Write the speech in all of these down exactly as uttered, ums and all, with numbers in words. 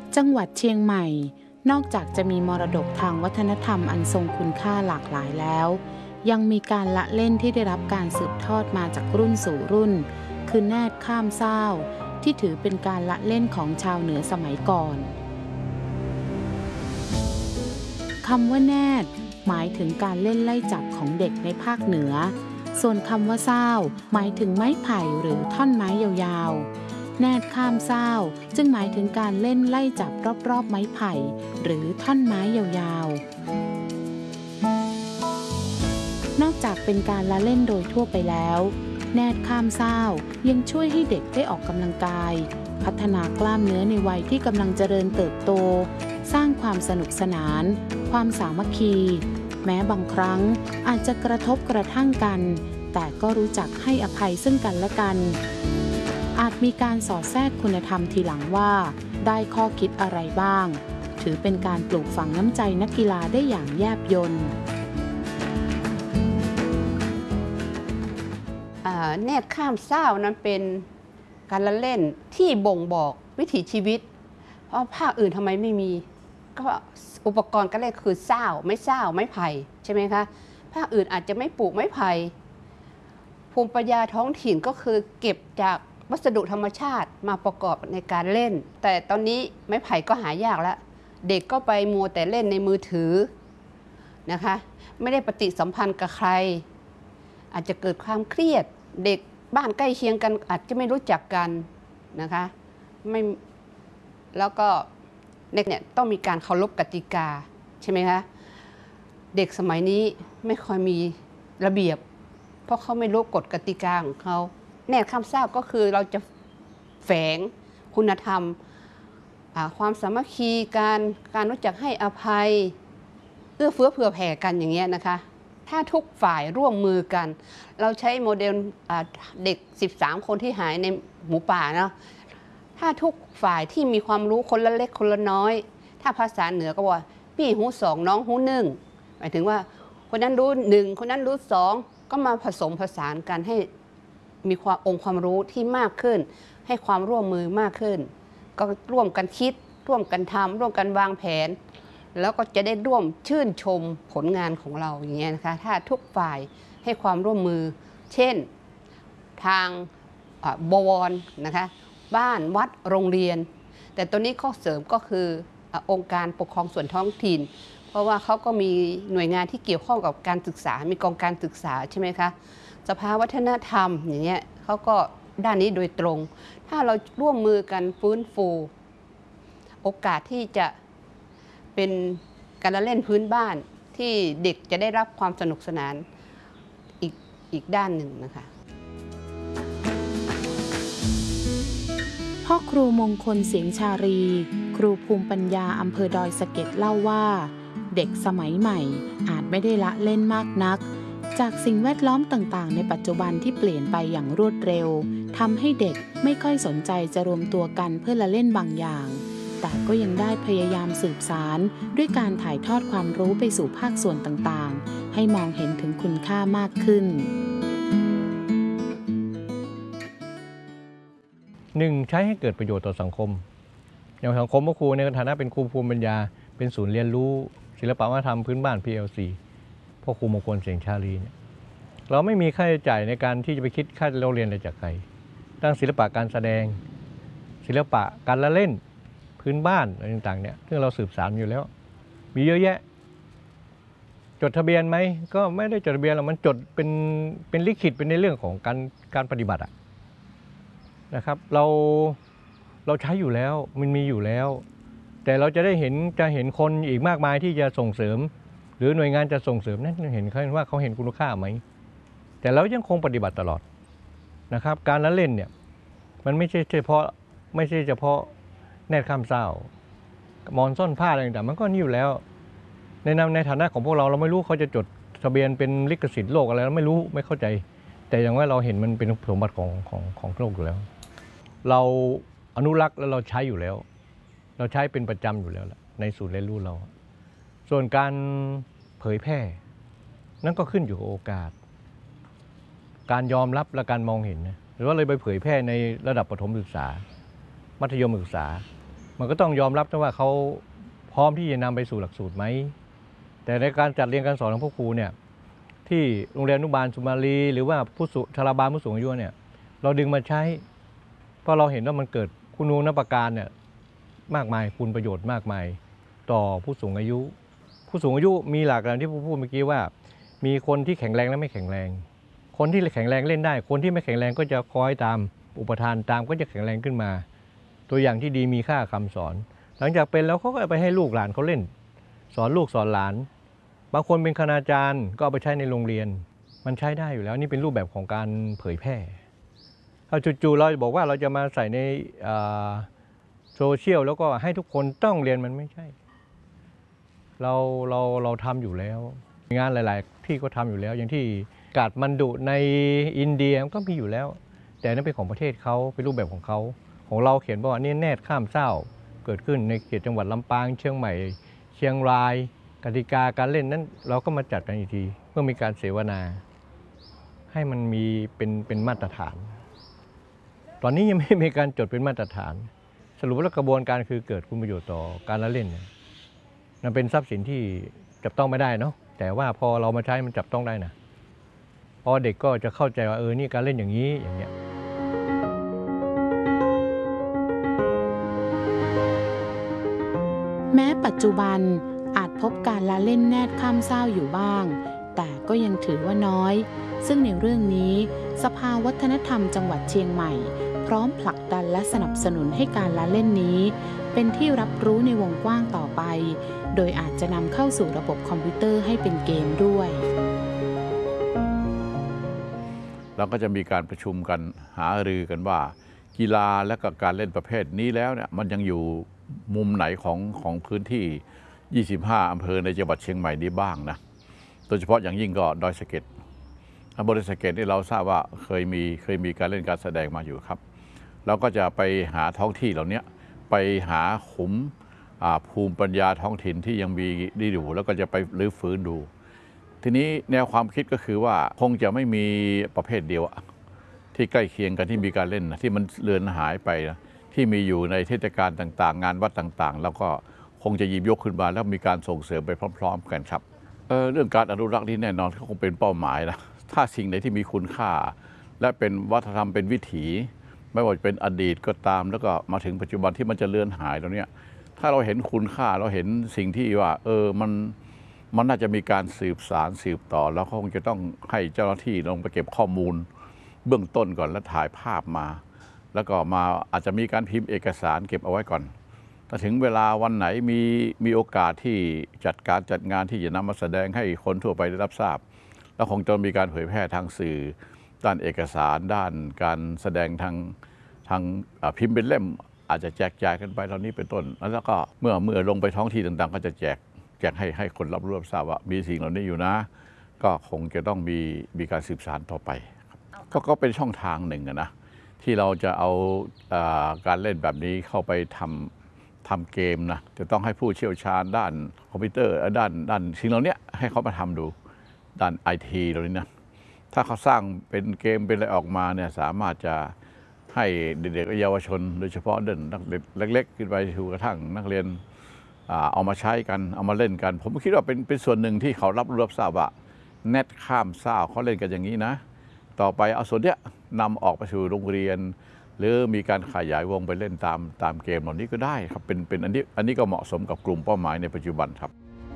จังหวัดเชียงใหม่นอกจากจะมีมรดกทางวัฒนธรรมอันทรงคุณค่าหลากหลายแล้วยังมีการละเล่นที่ได้รับการสืบทอดมาจากรุ่นสู่รุ่นคือแนดข้ามเศร้าที่ถือเป็นการละเล่นของชาวเหนือสมัยก่อนคำว่าแนดหมายถึงการเล่นไล่จับของเด็กในภาคเหนือส่วนคำว่าเศร้าหมายถึงไม้ไผ่หรือท่อนไม้ยาวๆแนดข้ามเศร้าจึงหมายถึงการเล่นไล่จับรอบๆไม้ไผ่หรือท่อนไม้ยาวๆนอกจากเป็นการละเล่นโดยทั่วไปแล้วแนดข้ามเศร้ายังช่วยให้เด็กได้ออกกำลังกายพัฒนากล้ามเนื้อในวัยที่กำลังเจริญเติบโตสร้างความสนุกสนานความสามัคคีแม้บางครั้งอาจจะกระทบกระทั่งกันแต่ก็รู้จักให้อภัยซึ่งกันและกันอาจมีการสอดแทรกคุณธรรมทีหลังว่าได้ข้อคิดอะไรบ้างถือเป็นการปลูกฝังน้ำใจนักกีฬาได้อย่างแยบยลแนดข้ามเศร้านั้นเป็นการละเล่นที่บ่งบอกวิถีชีวิตเพราะภาคอื่นทำไมไม่มีก็อุปกรณ์การเล่นคือเศร้าไม้เศร้าไม้ไผ่ใช่ไหมคะภาคอื่นอาจจะไม่ปลูกไม้ไผ่ภูมิปัญญาท้องถิ่นก็คือเก็บจากวัสดุธรรมชาติมาประกอบในการเล่นแต่ตอนนี้ไม้ไผ่ก็หายากแล้วเด็กก็ไปมัวแต่เล่นในมือถือนะคะไม่ได้ปฏิสัมพันธ์กับใครอาจจะเกิดความเครียดเด็กบ้านใกล้เคียงกันอาจจะไม่รู้จักกันนะคะไม่แล้วก็เด็กเนี่ยต้องมีการเคารพกติกาใช่ไหมคะเด็กสมัยนี้ไม่ค่อยมีระเบียบเพราะเขาไม่รู้กฎกติกาของเขาแนดข้ามเศร้าก็คือเราจะแฝงคุณธรรมความสามัคคีการการรู้จักให้อภัยเอื้อเฟื้อเผื่อแผ่กันอย่างเงี้ยนะคะถ้าทุกฝ่ายร่วมมือกันเราใช้โมเดลเด็กสิบสามคนที่หายในหมูป่าเนาะถ้าทุกฝ่ายที่มีความรู้คนละเล็กคนละน้อยถ้าภาษาเหนือก็ว่าพี่หูสองน้องหูหนึ่งหมายถึงว่าคนนั้นรู้หนึ่งคนนั้นรู้สองก็มาผสมผสานกันให้มีความองค์ความรู้ที่มากขึ้นให้ความร่วมมือมากขึ้นก็ร่วมกันคิดร่วมกันทำร่วมกันวางแผนแล้วก็จะได้ร่วมชื่นชมผลงานของเราอย่างเงี้ยนะคะถ้าทุกฝ่ายให้ความร่วมมือเช่นทางบวรนะคะบ้านวัดโรงเรียนแต่ตัวนี้ข้อเสริมก็คือองค์การปกครองส่วนท้องถิ่นเพราะว่าเขาก็มีหน่วยงานที่เกี่ยวข้องกับการศึกษามีกองการศึกษาใช่ไหมคะสภาวัฒนธรรมอย่างเงี้ยเขาก็ด้านนี้โดยตรงถ้าเราร่วมมือกันฟื้นฟูโอกาสที่จะเป็นการละเล่นพื้นบ้านที่เด็กจะได้รับความสนุกสนานอีกอีกด้านหนึ่งนะคะพ่อครูมงคลเสียงชารีครูภูมิปัญญาอำเภอดอยสะเก็ดเล่าว่าเด็กสมัยใหม่อาจไม่ได้ละเล่นมากนักจากสิ่งแวดล้อมต่างๆในปัจจุบันที่เปลี่ยนไปอย่างรวดเร็วทำให้เด็กไม่ค่อยสนใจจะรวมตัวกันเพื่อละเล่นบางอย่างแต่ก็ยังได้พยายามสืบสารด้วยการถ่ายทอดความรู้ไปสู่ภาคส่วนต่างๆให้มองเห็นถึงคุณค่ามากขึ้นหนึ่งใช้ให้เกิดประโยชน์ต่อสังคมอย่างสังคมครูในฐานะเป็นครูภูมิปัญญาเป็นศูนย์เรียนรู้ศิลปวัฒนธรรมพื้นบ้าน พี แอล ซี พ่อครูมงคลเสียงชาลีเนี่ยเราไม่มีค่าใช้จ่ายในการที่จะไปคิดค่าเราเรียนอะไรจากใครตั้งศิลปะการแสดงศิลปะการละเล่นพื้นบ้านอะไรต่างๆเนี่ยซึ่งเราสืบสานอยู่แล้วมีเยอะแยะจดทะเบียนไหมก็ไม่ได้จดทะเบียนหรอกมันจดเป็นเป็นลิขิตเป็นในเรื่องของการการปฏิบัติอะนะครับเราเราใช้อยู่แล้วมันมีอยู่แล้วแต่เราจะได้เห็นจะเห็นคนอีกมากมายที่จะส่งเสริมหรือหน่วยงานจะส่งเสริมนั่นเห็นเขาว่าเขาเห็นคุณค่าไหมแต่เรายังคงปฏิบัติตลอดนะครับการละเล่นเนี่ยมันไม่ใช่เฉพาะไม่ใช่เฉพาะแนดข้ามเศร้ามอนซ่อนผ้าอะไรต่างๆมันก็นี่อยู่แล้วในในฐานะของพวกเราเราไม่รู้เขาจะจดทะเบียนเป็นลิขสิทธิ์โลกอะไรเราไม่รู้ไม่เข้าใจแต่อย่างว่าเราเห็นมันเป็นสมบัติของของของโลกอยู่แล้วเราอนุรักษ์แล้วเราใช้อยู่แล้วเราใช้เป็นประจำอยู่แล้วในศูนย์เรียนรู้เราส่วนการเผยแพร่นั่นก็ขึ้นอยู่กับโอกาสการยอมรับและการมองเห็นหรือว่าเลยไปเผยแพร่ในระดับประถมศึกษามัธยมศึกษามันก็ต้องยอมรับนะว่าเขาพร้อมที่จะนำไปสู่หลักสูตรไหมแต่ในการจัดเรียนการสอนของพวกครูเนี่ยที่โรงเรียนอนุบาลสุมาลีหรือว่าผู้สูงชราบาลผู้สูงอายุเนี่ยเราดึงมาใช้เพราะเราเห็นว่ามันเกิดคุณูปการเนี่ยมากมายคุณประโยชน์มากมายต่อผู้สูงอายุ ผู้สูงอายุมีหลากหลายที่ผมพูดเมื่อกี้ว่ามีคนที่แข็งแรงและไม่แข็งแรงคนที่แข็งแรงเล่นได้คนที่ไม่แข็งแรงก็จะคอยตามอุปทานตามก็จะแข็งแรงขึ้นมาตัวอย่างที่ดีมีค่าคำสอนหลังจากเป็นแล้วเขาก็ไปให้ลูกหลานเขาเล่นสอนลูกสอนหลานบางคนเป็นคณาจารย์ก็เอาไปใช้ในโรงเรียนมันใช้ได้อยู่แล้วนี่เป็นรูปแบบของการเผยแพร่ถ้าจู่ๆเราบอกว่าเราจะมาใส่ในโซเชียลแล้วก็ให้ทุกคนต้องเรียนมันไม่ใช่เราเราเราทำอยู่แล้วงานหลายๆที่ก็ทำอยู่แล้วอย่างที่กาดมันดุในอินเดียก็มีอยู่แล้วแต่นั่นเป็นของประเทศเขาเป็นรูปแบบของเขาของเราเขียนว่านี่แนดข้ามเศร้าเกิดขึ้นในเขตจังหวัดลำปางเชียงใหม่เชียงรายกติกาการเล่นนั้นเราก็มาจัดกันอีกทีเมื่อมีการเสวนาให้มันมีเป็นเป็นมาตรฐานตอนนี้ยังไม่มีการจดเป็นมาตรฐานสรุปแล้วกระบวนการคือเกิดคุณประโยชน์ต่อการละเล่นมันเป็นทรัพย์สินที่จับต้องไม่ได้เนาะแต่ว่าพอเรามาใช้มันจับต้องได้นะพอเด็กก็จะเข้าใจว่าเออนี่การเล่นอย่างนี้อย่างเงี้ยแม้ปัจจุบันอาจพบการละเล่นแนดข้ามเศร้าอยู่บ้างแต่ก็ยังถือว่าน้อยซึ่งในเรื่องนี้สภาวัฒนธรรมจังหวัดเชียงใหม่พร้อมผลักดันและสนับสนุนให้การละเล่นนี้เป็นที่รับรู้ในวงกว้างต่อไปโดยอาจจะนำเข้าสู่ระบบคอมพิวเตอร์ให้เป็นเกมด้วยเราก็จะมีการประชุมกันหารือกันว่ากีฬาและก็การเล่นประเภทนี้แล้วเนี่ยมันยังอยู่มุมไหนของของพื้นที่ยี่สิบห้าอำเภอในจังหวัดเชียงใหม่นี้บ้างนะโดยเฉพาะอย่างยิ่งก็ดอยสะเก็ดอำเภอดอยสะเก็ดนี่เราทราบว่าเคยมีเคยมีการเล่นการแสดงมาอยู่ครับเราก็จะไปหาท้องที่เหล่านี้ไปหาขุมภูมิปัญญาท้องถิ่นที่ยังมีดีอยู่แล้วก็จะไปรื้อฟื้นดูทีนี้แนวความคิดก็คือว่าคงจะไม่มีประเภทเดียวที่ใกล้เคียงกันที่มีการเล่นนะที่มันเลือนหายไปนะที่มีอยู่ในเทศกาลต่างๆงานวัดต่างๆแล้วก็คงจะหยิบยกขึ้นมาแล้วมีการส่งเสริมไปพร้อมๆกันครับ เ, เรื่องการอนุรักษ์นี่แน่นอนก็คงเป็นเป้าหมายนะถ้าสิ่งไหนที่มีคุณค่าและเป็นวัฒนธรรมเป็นวิถีไม่ว่าจะเป็นอดีตก็ตามแล้วก็มาถึงปัจจุบันที่มันจะเลือนหายตรงนี้ถ้าเราเห็นคุณค่าเราเห็นสิ่งที่ว่าเออมันมันน่าจะมีการสืบสารสืบต่อแล้วคงจะต้องให้เจ้าหน้าที่ลงไปเก็บข้อมูลเบื้องต้นก่อนแล้วถ่ายภาพมาแล้วก็มาอาจจะมีการพิมพ์เอกสารเก็บเอาไว้ก่อนถ้าถึงเวลาวันไหนมีมีโอกาสที่จัดการจัดงานที่จะนำมาแสดงให้คนทั่วไปได้รับทราบแล้วคงจะมีการเผยแพร่ทางสื่อด้านเอกสารด้านการแสดงทางทางพิมพ์เป็นเล่มอาจจะแจกจ่ายกันไปตอนนี้เป็นต้นแล้วก็เมื่อเมื่อลงไปท้องที่ต่างๆก็จะแจกแจกให้ให้คนรับรู้รับทราบว่ามีสิ่งเหล่านี้อยู่นะก็คงจะต้องมีมีการสืบสานต่อไปก็ก็เป็นช่องทางหนึ่งนะที่เราจะเอาการเล่นแบบนี้เข้าไปทำทำเกมนะจะต้องให้ผู้เชี่ยวชาญด้านคอมพิวเตอร์ด้านด้านสิ่งเหล่านี้ให้เขามาทำดูด้านไอทีเหล่านี้นะถ้าเขาสร้างเป็นเกมเป็นอะไรออกมาเนี่ยสามารถจะให้เด็กๆเยาวชนโดยเฉพาะเด็กนักเด็กเล็กๆขึ้นไปถึงกระทั่งนักเรียนเอามาใช้กันเอามาเล่นกันผมคิดว่าเป็นเป็นส่วนหนึ่งที่เขารับรู้รับทราบว่าแนทข้ามเศร้าเขาเล่นกันอย่างนี้นะต่อไปเอาส่วนเนี้ยนำออกไปสู่โรงเรียนหรือมีการขยายวงไปเล่นตามตามเกมเหล่านี้ก็ได้ครับเป็นเป็นอันนี้อันนี้ก็เหมาะสมกับกลุ่มเป้าหมายในปัจจุบันครับ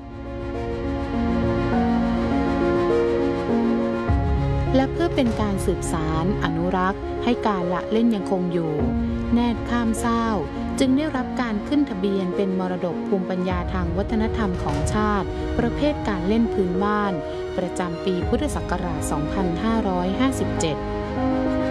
และเพื่อเป็นการสืบสารอนุรักษ์ให้การละเล่นยังคงอยู่แนดข้ามเศร้าจึงได้รับการขึ้นทะเบียนเป็นมรดกภูมิปัญญาทางวัฒนธรรมของชาติประเภทการเล่นพื้นบ้านประจำปีพุทธศักราช สองพันห้าร้อยห้าสิบเจ็ด